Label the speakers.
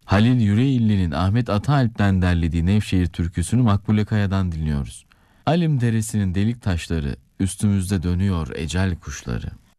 Speaker 1: Halil Yüreğilli'nin Ahmet Ataalp'ten derlediği Nevşehir türküsünü Makbule Kaya'dan dinliyoruz. Alim Deresi'nin delik taşları, üstümüzde dönüyor ecel kuşları.